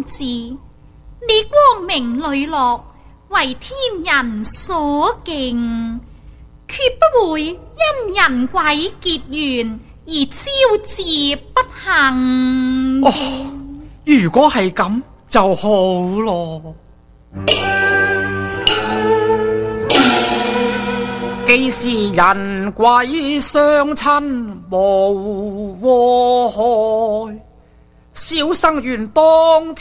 公子，你光明磊落，為天人所敬，決不會因人鬼結緣而招致不幸。 哦，如果係咁就好咯。既是人鬼相親無禍害，小生願當